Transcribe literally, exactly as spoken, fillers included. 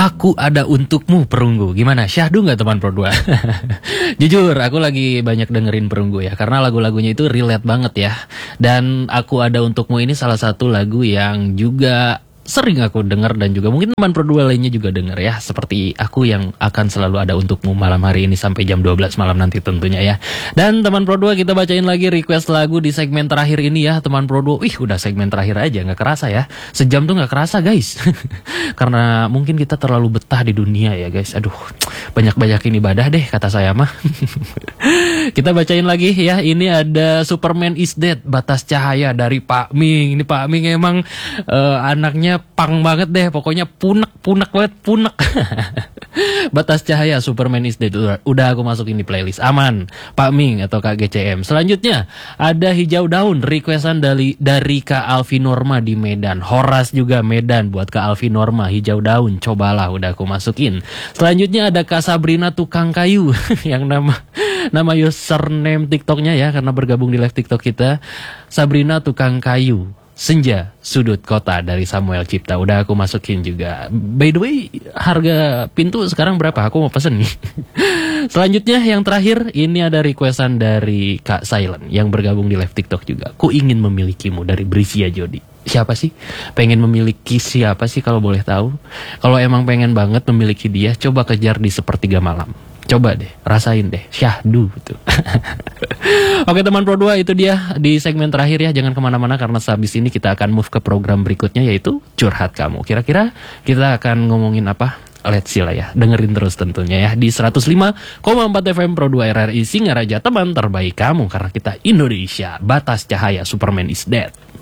Aku Ada Untukmu Perunggu. Gimana? Syahdu nggak teman Pro dua? Jujur, aku lagi banyak dengerin Perunggu ya, karena lagu-lagunya itu relate banget ya. Dan Aku Ada Untukmu ini salah satu lagu yang juga sering aku denger dan juga mungkin teman Pro dua lainnya juga denger ya. Seperti aku yang akan selalu ada untukmu malam hari ini sampai jam dua belas malam nanti tentunya ya. Dan teman Pro dua, kita bacain lagi request lagu di segmen terakhir ini ya teman Pro dua. Wih, udah segmen terakhir aja, gak kerasa ya. Sejam tuh gak kerasa guys. Karena mungkin kita terlalu betah di dunia ya guys. Aduh, banyak-banyakin ibadah deh kata saya mah. Kita bacain lagi ya. Ini ada Superman is Dead, Batas Cahaya dari Pak Ming. Ini Pak Ming emang uh, anaknya pang banget deh, pokoknya punek-punek banget, punek. Batas Cahaya, Superman is Dead, udah, udah aku masukin di playlist. Aman, Pak Ming atau Kak G C M. Selanjutnya ada Hijau Daun, requestan dari dari Kak Alfi Norma di Medan. Horas juga Medan buat Kak Alfi Norma. Hijau Daun, cobalah, udah aku masukin. Selanjutnya ada Kak Sabrina Tukang Kayu yang nama nama username TikToknya ya, karena bergabung di live TikTok kita. Sabrina Tukang Kayu, Senja Sudut Kota dari Samuel Cipta. Udah aku masukin juga. By the way, harga pintu sekarang berapa? Aku mau pesen nih. Selanjutnya yang terakhir, ini ada requestan dari Kak Silent yang bergabung di live TikTok juga. Ku ingin memilikimu dari Brisia Jodi. Siapa sih? Pengen memiliki siapa sih kalau boleh tahu? Kalau emang pengen banget memiliki dia, coba kejar di sepertiga malam. Coba deh, rasain deh, syahdu gitu. Oke teman Pro dua, itu dia di segmen terakhir ya. Jangan kemana-mana karena sehabis ini kita akan move ke program berikutnya, yaitu Curhat Kamu. Kira-kira kita akan ngomongin apa? Let's see lah ya, dengerin terus tentunya ya di seratus lima koma empat F M Pro dua R R I Singaraja, teman terbaik kamu. Karena kita Indonesia, Batas Cahaya, Superman is Dead.